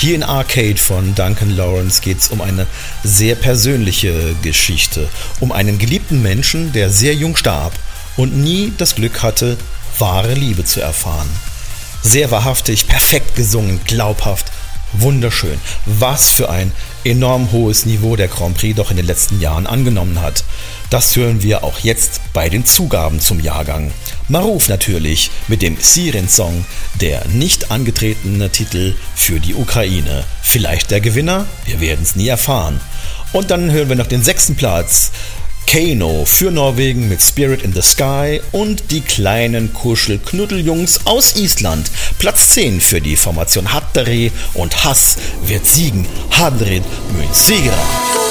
Hier in Arcade von Duncan Lawrence geht es um eine sehr persönliche Geschichte. Um einen geliebten Menschen, der sehr jung starb und nie das Glück hatte, wahre Liebe zu erfahren. Sehr wahrhaftig, perfekt gesungen, glaubhaft, wunderschön. Was für ein enorm hohes Niveau der Grand Prix doch in den letzten Jahren angenommen hat. Das hören wir auch jetzt bei den Zugaben zum Jahrgang. Maruf natürlich mit dem Siren-Song, der nicht angetretene Titel für die Ukraine. Vielleicht der Gewinner? Wir werden es nie erfahren. Und dann hören wir noch den 6. Platz. Kano für Norwegen mit Spirit in the Sky und die kleinen Kuschel-Knuddeljungs aus Island. Platz 10 für die Formation Hattari und Hass wird siegen. Hadrid Münzigra.